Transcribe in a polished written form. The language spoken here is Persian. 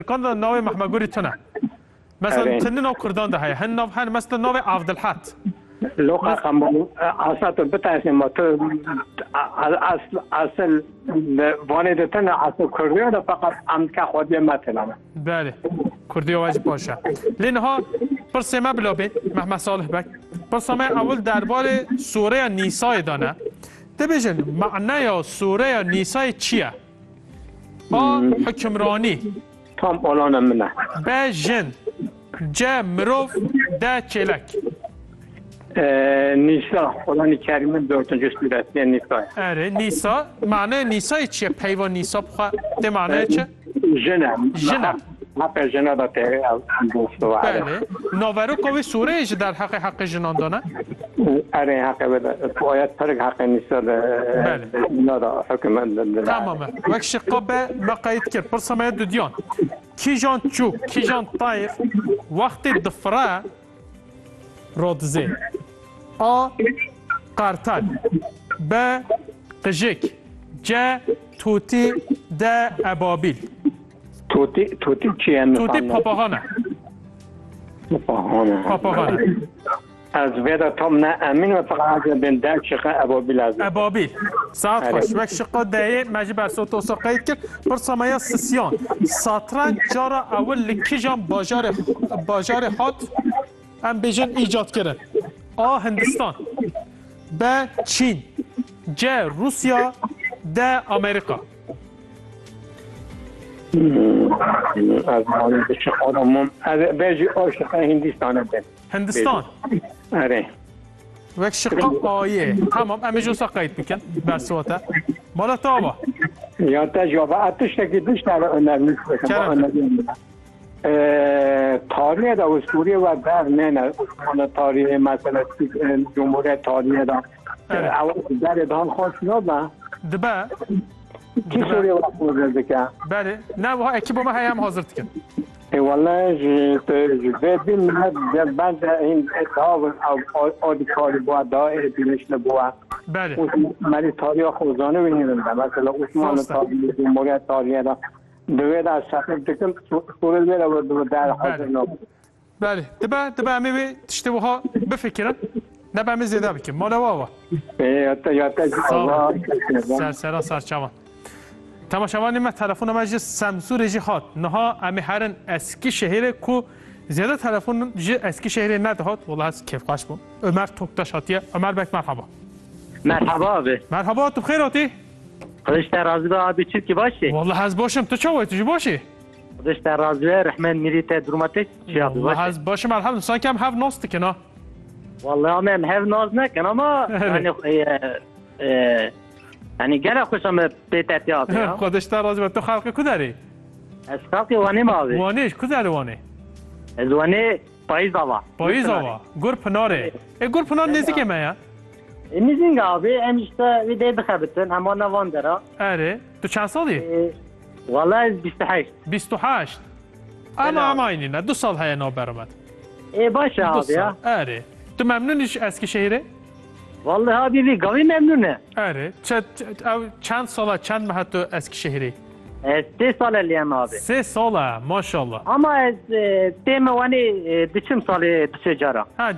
كان ناوي محمد تنا مثلا تنين ناو كردان ده هي هن ناو هن مثلا ناوي عبد الحات لوقا خمو اصلا بتاعت ما تو اصل وانه تنا اصل كردية ده فقط امریکا خودی مثلا بله كردية واجب باشه لانها برسمه بلابه محمد صالح بك برسمه اول دربار سوره نیسای دانه تبجن معنی سوره نیسای چیه؟ حکمرانی تام اولان منه به جن جه مروف ده چلک نیسا قرآن کریم دورتون سوره نیسا اره نیسا معنی نیسای چیه؟ پیوان نیسا بخواه ده معنی چه؟ جنه جنه حق جنه دا تیغی بله ناورو کوی سوره ایش در حق جنان دانه؟ اره حق بده تو آیت ترک حق نیسا بله نادا حکم تمامه وک شقابه مقاید کرد پرسمه دو دیان کی جان چو کی جان طایف وقت دفره رودزه آ قارتال ب قجک ج توتی د ابابیل توتی چیه؟ توتی پاپاهانه پاپاهانه از ویدا تام نه امین و فقط از بین در شقه ابابیل از ابابیل ساعت خوش وک شقا دایه مجی بر صوت و قید کرد پرسمه سسیان ساتران جارا اول لکی جان باجار خود ام بیجن ایجاد کرد آ هندستان ب چین ج روسیا د امریکا از مال شقه آدمون از بیجی آشقه هندستان بین هندستان اره وک شقا آیه تمام امی جو قید بکن بر صوته مالا تابا یا تجربه اتش تکی دوش در اونرمیش بکنم تاریخ دا اسطوری و در نه عثمان تاریخ مثلا جمهوریت تاریخ دا در دان خواست نه دبا کی سوریه وقت بزرده که بله نه وها اکی با ما هیم حاضر تکن والله جدی من بعد این اتحاب آدیکاری با دای بینش نبوه بله ملی تاریخ خوزانه بینیدم مثلا عثمان تاریخ جمهوریت تاریخ دا دوید از سخت دکم سوریل بیره و در حاضر نبود بله دبا امی به تشتوها بفکرن نبا امی زیده بکن مالا واوا سر سرچوان تماشاوان ما تلفن مجلس سمسور جی خاط نها امی هرن اسکی شهر کو زیاده تلفن جی اسکی شهر ندهات والله از کیف قاش بون عمر توکتاش هاتیه عمر بک مرحبا مرحبا abi. مرحبا تو بخیر هاتی خودش در رازی abi Türkiye باشی والله از باشم تو چه وای تو باشی خودش در رازی رحمان میریت درماتش چی abi والله از باشم الحمد سان کم هف ناست کنا والله من هف ناز نکن اما یعنی گره خوشم بیتتی abi خودش در رازی تو خلق کو داری از خلقی وانی ما abi وانیش کو داری وانی از وانی پاییز آوا گر پناره گر پنار نزدیک ما میزینگ abi امیشتا ویده بخبتن اما نوان داره اره تو چند سالی والله از 28 28 اما اینی نه 2 سال های نو برامد باشه abi ya اره تو ممنونیش اسکی شهره والله abi وی گاوی ممنونه اره چند ساله چند ماه تو اسکی شهری 3 ساله لیم abi 3 ساله ماشاءالله اما از تیم وانی دچم سال تسجارا ها